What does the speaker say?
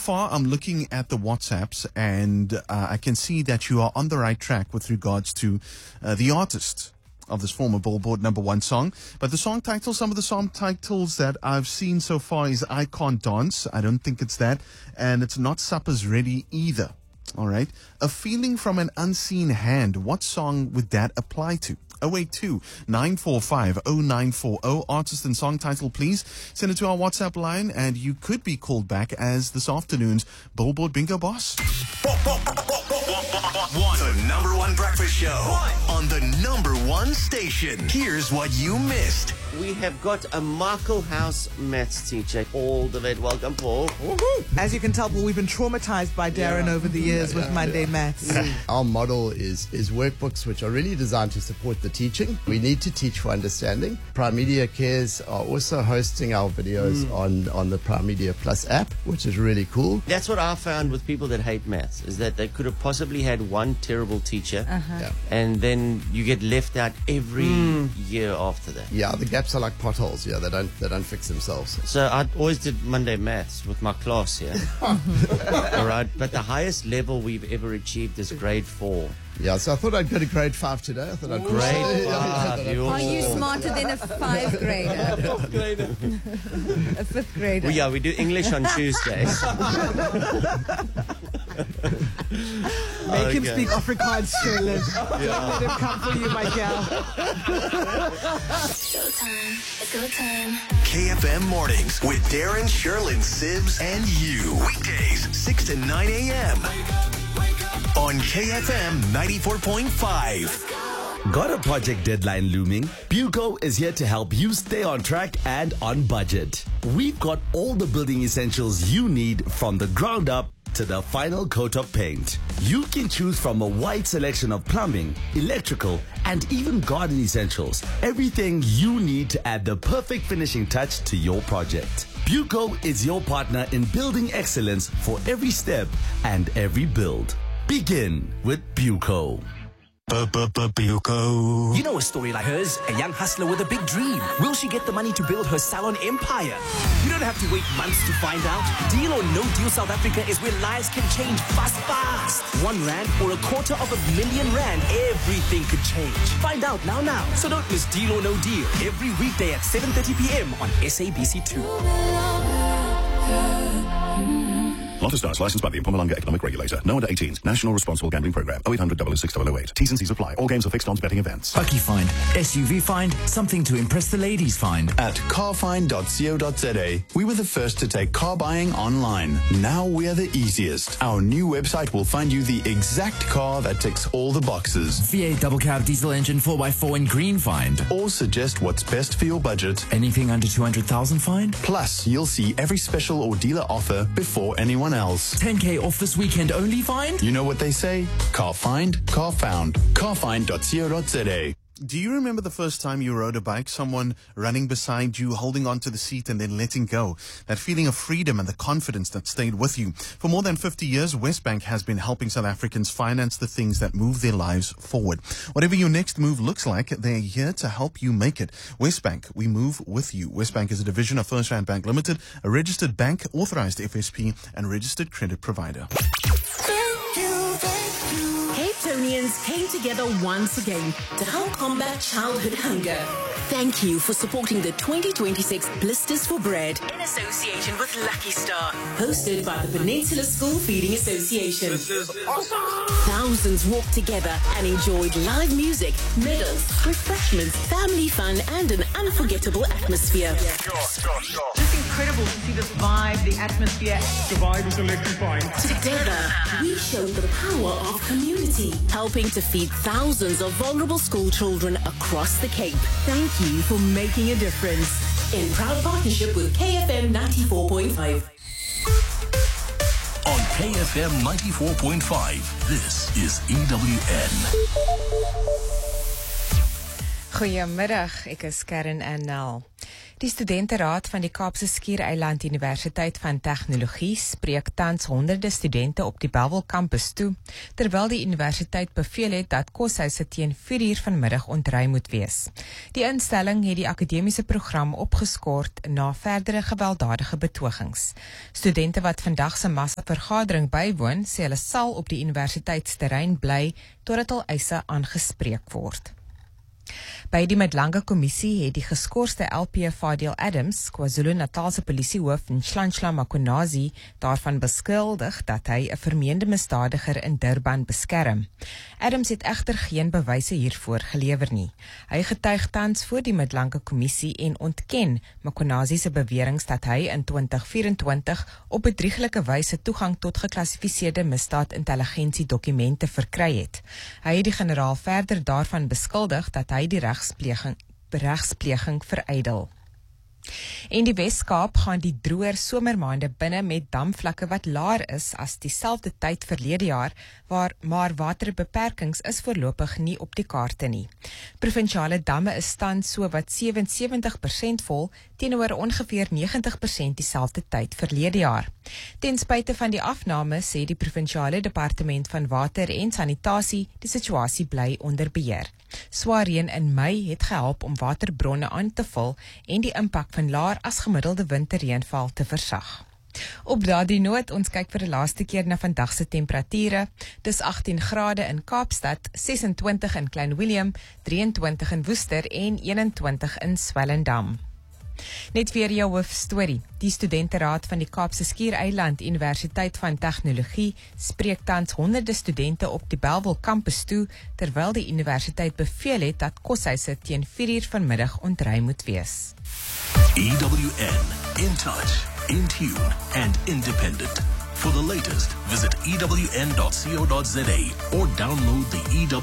far, I'm looking at the WhatsApps, and I can see that you are on the right track with regards to the artist of this former Billboard #1 song. But the song title, some of the song titles that I've seen so far is I Can't Dance. I don't think it's that. And it's Not Supper's Ready either. All right. A Feeling from an Unseen Hand. What song would that apply to? 082-945-0940. Artist and song title, please. Send it to our WhatsApp line, and you could be called back as this afternoon's Billboard Bingo Boss. The #1 breakfast show on the #1 station. Here's what you missed. We have got a Michael House maths teacher. All the way. Welcome, Paul. As you can tell, Paul, we've been traumatized by Darren over the years with Monday Maths. Our model is workbooks which are really designed to support the teaching. We need to teach for understanding. Prime Media Cares are also hosting our videos on the Prime Media Plus app, which is really cool. That's what I found with people that hate maths, is that they could have possibly had one terrible teacher, and then you get left out every year after that. Yeah, the gaps are like potholes. Yeah, they don't fix themselves. So I always did Monday Maths with my class here. All right, but the highest level we've ever achieved is grade 4. Yeah, so I thought I'd go to grade 5 today. I thought I'd Grade 5. Are you smarter than a 5th grader? A 5th grader? Well, yeah, we do English on Tuesdays. Make him speak Afrikaans, Shirley. Don't let him come for you, my gal. Showtime. It's go time. KFM Mornings with Darren, Sherlyn, Sibs, and you. Weekdays, 6 to 9 a.m. on KFM 94.5. Got a project deadline looming? Buco is here to help you stay on track and on budget. We've got all the building essentials you need, from the ground up to the final coat of paint. You can choose from a wide selection of plumbing, electrical, and even garden essentials. Everything you need to add the perfect finishing touch to your project. Buco is your partner in building excellence for every step and every build. Begin with Buco. Buco. You know a story like hers, a young hustler with a big dream. Will she get the money to build her salon empire? You don't have to wait months to find out. Deal or No Deal South Africa is where lives can change fast. R1 or R250,000, everything could change. Find out now. So don't miss Deal or No Deal every weekday at 7:30 p.m. on SABC2. Lotto Stars, licensed by the Mpumalanga Economic Regulator. No under 18s. National Responsible Gambling Program. 0800 006 008. T's and C's apply. All games are fixed odds betting events. Bucky Find, SUV Find, something to impress the ladies find. At carfind.co.za, we were the first to take car buying online. Now we are the easiest. Our new website will find you the exact car that ticks all the boxes. V8 double cab diesel engine 4x4 in green find. Or suggest what's best for your budget. Anything under 200,000 find. Plus, you'll see every special or dealer offer before anyone else. 10K off this weekend only find? You know what they say? Car find, car found. Carfind.co.za. Do you remember the first time you rode a bike? Someone running beside you, holding onto the seat and then letting go. That feeling of freedom and the confidence that stayed with you. For more than 50 years, Westbank has been helping South Africans finance the things that move their lives forward. Whatever your next move looks like, they're here to help you make it. Westbank, we move with you. Westbank is a division of First Rand Bank Limited, a registered bank, authorized FSP, and registered credit provider. Capetonians came together once again to help combat childhood hunger. Thank you for supporting the 2026 Blisters for Bread in association with Lucky Star, hosted by the Peninsula School Feeding Association. This is awesome! Thousands walked together and enjoyed live music, medals, refreshments, family fun, and an unforgettable atmosphere. It's incredible to see this vibe, the atmosphere. The vibe is electrifying. Together, we showed the power of community, helping to feed thousands of vulnerable school children across the Cape. Thank you for making a difference. In proud partnership with KFM 94.5. On KFM 94.5, this is EWN. Goeiemiddag, ek is Karen en Nel. Die studenteraad van die Kaapse Skiereiland Universiteit van Tegnologie spreek tans honderde studente op die Bellville kampus toe, terwyl die universiteit beveel het dat koshuise teen 4:00 vanmiddag ontruim moet wees. Die instelling het die akademiese program opgeskort na verdere gewelddadige betogings. Studente wat vandag se massavergadering bywoon, sê hulle sal op die universiteitsterrein bly totdat hul eise aangespreek word. By die Madlanga Kommissie het die geskorste LP Fadil Adams, KwaZulu-Natal se polisiehoof Nhlanhla Makonazi, daarvan beskuldig dat hy 'n vermeende misdadiger in Durban beskerm. Adams het egter geen bewyse hiervoor gelewer nie. Hy getuig tans voor die Madlanga Kommissie en ontken Makonazi se beweringe dat hy in 2024 op bedrieglike wyse toegang tot geklassifiseerde misdaadintelligensiedokumente verkry het. Hy het die generaal verder daarvan beskuldig dat hy die regspleging verydel. En die Wes-Kaap gaan die droër somermaande binne met damvlakke wat laer is as dieselfde tyd verlede jaar, maar waterbeperkings is voorlopig nie op die kaarte nie. Provinsiale damme is tans so wat 77% vol teenoor ongeveer 90% dieselfde tyd verlede jaar. Ten spyte van die afname sê die provinsiale departement van water en sanitasie die situasie bly onder beheer. Swaar reën in Mei het gehelp om waterbronne aan te vul en die impak van laer as gemiddelde winterreënval te versag. Op daardie noot, ons kyk vir die laaste keer na vandag se temperature. Dis 18 grade in Kaapstad, 26 in Klein Willem, 23 in Woester en 21 in Swellendam. Net weer jou hoofstorie. Die studenteraad van die Kaapse Skiereiland Universiteit van Tegnologie spreek tans honderde studente op die Bellville kampus toe, terwyl die universiteit beveel het dat koshuise teen 4:00 vanmiddag ontruim moet wees. EWN, in touch, in tune and independent. For the latest, visit ewn.co.za or download the EWN